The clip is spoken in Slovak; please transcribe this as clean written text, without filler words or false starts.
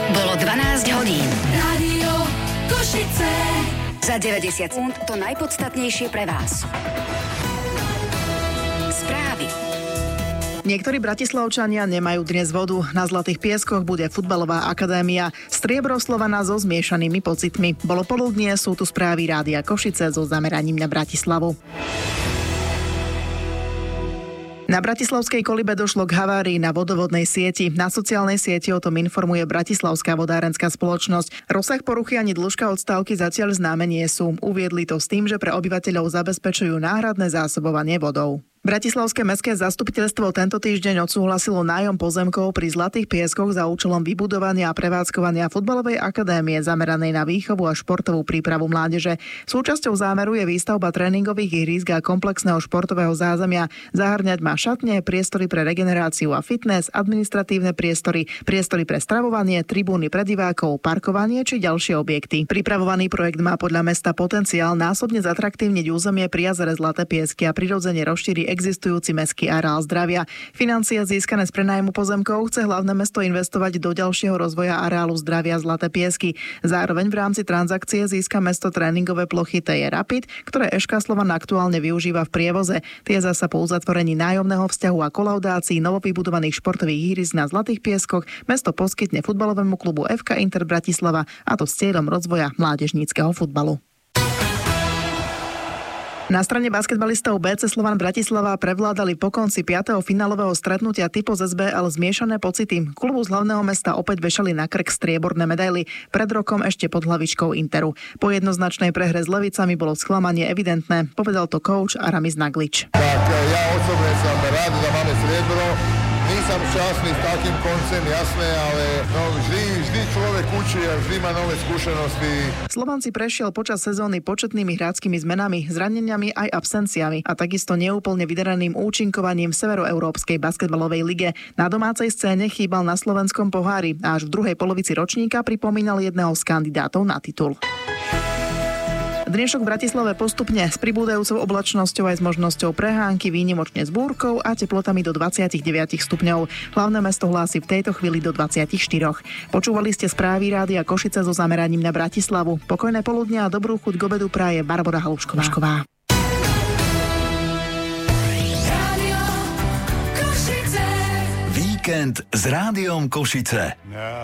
Bolo 12 hodín. Rádio Košice. Za 90 sekúnd to najpodstatnejšie pre vás. Správy. Niektorí bratislavčania nemajú dnes vodu. Na Zlatých pieskoch bude futbalová akadémia. Striebro Slovana so zmiešanými pocitmi. Bolo poludnie, sú tu správy Rádia Košice so zameraním na Bratislavu. Na bratislavskej Kolibe došlo k havárii na vodovodnej sieti. Na sociálnej sieti o tom informuje Bratislavská vodárenská spoločnosť. Rozsah poruchy ani dĺžka odstávky zatiaľ známe nie sú. Uviedli to s tým, že pre obyvateľov zabezpečujú náhradné zásobovanie vodou. Bratislavské mestské zastupiteľstvo tento týždeň odsúhlasilo nájom pozemkov pri Zlatých pieskoch za účelom vybudovania a prevádzkovania futbalovej akadémie zameranej na výchovu a športovú prípravu mládeže. Súčasťou zámeru je výstavba tréningových ihrísk a komplexného športového zázemia. Zahŕňať má šatne, priestory pre regeneráciu a fitness, administratívne priestory, priestory pre stravovanie, tribúny pre divákov, parkovanie či ďalšie objekty. Pripravovaný projekt má podľa mesta potenciál násobne zatraktívniť územie pri jazere Zlaté piesky a prirodzene rozšíri existujúci mestský areál zdravia. Financie získané z prenájmu pozemkov chce hlavné mesto investovať do ďalšieho rozvoja areálu zdravia Zlaté piesky. Zároveň v rámci transakcie získa mesto tréningové plochy TJ Rapid, ktoré ŠK Slovan aktuálne využíva v prievoze. Tie zasa po uzatvorení nájomného vzťahu a kolaudácii novovybudovaných športových ihrísk na Zlatých pieskoch mesto poskytne futbalovému klubu FK Inter Bratislava, a to s cieľom rozvoja mládežníckeho futbalu. Na strane basketbalistov BC Slovan Bratislava prevládali po konci 5. finálového stretnutia Typo z SBL zmiešané pocity. Klubu z hlavného mesta opäť vešali na krk strieborné medaily, pred rokom ešte pod hlavičkou Interu. Po jednoznačnej prehre s Levicami bolo sklamanie evidentné, povedal to coach Aramis Naglič. Tak ja osobne som rád, že máme striebro. Nie som šťastný s takým koncem, jasné, ale vždy človek učí a vždy má nové skúsenosti. Slovan si prešiel počas sezóny početnými hráčskými zmenami, zraneniami aj absenciami a takisto neúplne vydareným účinkovaním v severoeurópskej basketbalovej lige. Na domácej scéne chýbal na slovenskom pohári a až v druhej polovici ročníka pripomínal jedného z kandidátov na titul. Dnešok v Bratislave postupne s pribúdajúcou oblačnosťou aj s možnosťou prehánky, výnimočne s búrkou a teplotami do 29 stupňov. Hlavné mesto hlási v tejto chvíli do 24. Počúvali ste správy Rádia Košice so zameraním na Bratislavu. Pokojné poludne a dobrú chuť k obedu praje Barbora Halušková. Víkend s Rádiom Košice.